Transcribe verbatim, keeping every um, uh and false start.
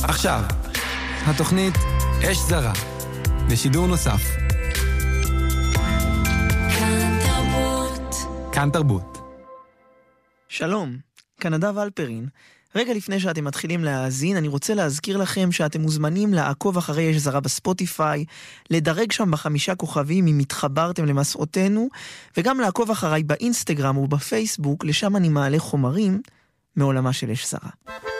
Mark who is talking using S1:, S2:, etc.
S1: עכשיו, התוכנית אש זרה, בשידור נוסף. כאן תרבות. כאן תרבות.
S2: שלום, כאן נדב אלפרין. רגע לפני שאתם מתחילים להאזין, אני רוצה להזכיר לכם שאתם מוזמנים לעקוב אחרי אש זרה בספוטיפיי, לדרג שם בחמישה כוכבים אם התחברתם למסעותינו, וגם לעקוב אחריי באינסטגרם ובפייסבוק, לשם אני מעלה חומרים מעולמה של אש זרה.